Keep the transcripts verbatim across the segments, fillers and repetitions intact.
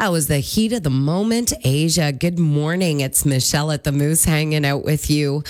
That was the heat of the moment. Asia, good morning. It's Michelle at the Moose hanging out with you.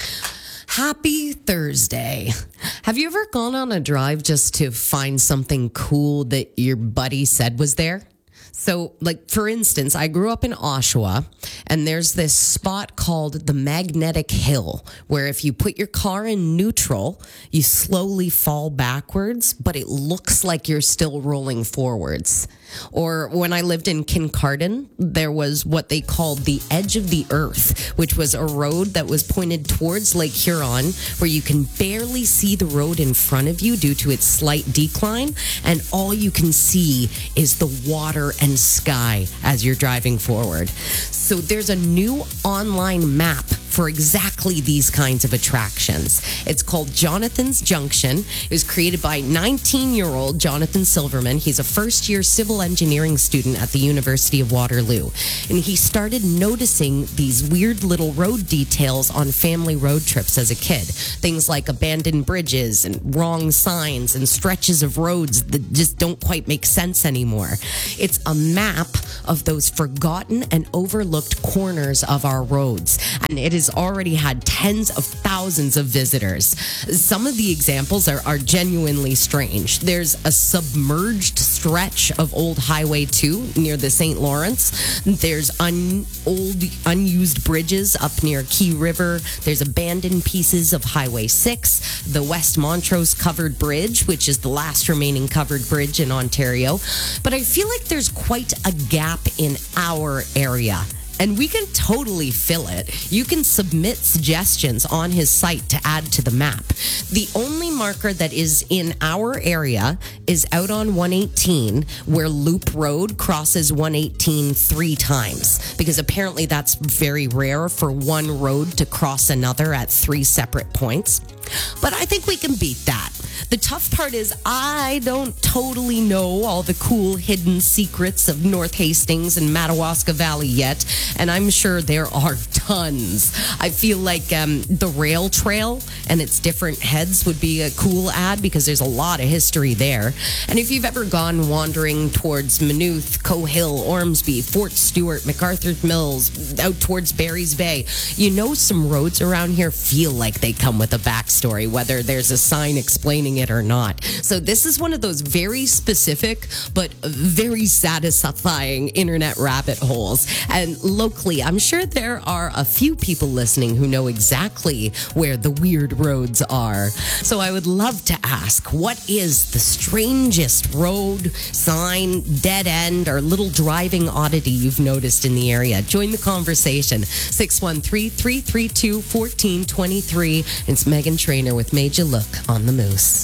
Happy Thursday. Have you ever gone on a drive just to find something cool that your buddy said was there? So, like, for instance, I grew up in Oshawa, and there's this spot called the Magnetic Hill, where if you put your car in neutral, you slowly fall backwards, but it looks like you're still rolling forwards. Or when I lived in Kincardine, there was what they called the Edge of the Earth, which was a road that was pointed towards Lake Huron, where you can barely see the road in front of you due to its slight decline, and all you can see is the water and sky as you're driving forward. So there's a new online map for exactly these kinds of attractions. It's called Jonathan's Junction. It was created by nineteen-year-old Jonathan Silverman. He's a first-year civil engineering student at the University of Waterloo. And he started noticing these weird little road details on family road trips as a kid. Things like abandoned bridges and wrong signs and stretches of roads that just don't quite make sense anymore. It's a map of those forgotten and overlooked corners of our roads. And it has already had tens of thousands of visitors. Some of the examples are, are genuinely strange. There's a submerged stretch of old Highway two near the Saint Lawrence. There's un, old unused bridges up near Key River. There's abandoned pieces of Highway six, the West Montrose Covered Bridge, which is the last remaining covered bridge in Ontario. But I feel like there's quite a gap in our area. And we can totally fill it. You can submit suggestions on his site to add to the map. The only marker that is in our area is out on one eighteen, where Loop Road crosses one eighteen three times, because apparently that's very rare for one road to cross another at three separate points. But I think we can beat that. The tough part is I don't totally know all the cool hidden secrets of North Hastings and Madawaska Valley yet, and I'm sure there are tons. I feel like um, the rail trail and its different heads would be a cool ad, because there's a lot of history there. And if you've ever gone wandering towards Maynooth, Cohill, Ormsby, Fort Stewart, MacArthur Mills, out towards Barry's Bay, you know some roads around here feel like they come with a backstory, whether there's a sign explaining it or not. So this is one of those very specific but very satisfying internet rabbit holes. And locally, I'm sure there are a few people listening who know exactly where the weird roads are. So I would love to ask, what is the strangest road, sign, dead end, or little driving oddity you've noticed in the area? Join the conversation. six one three, three three two, one four two three. It's Megan Trainor with Made You Look on the Moose.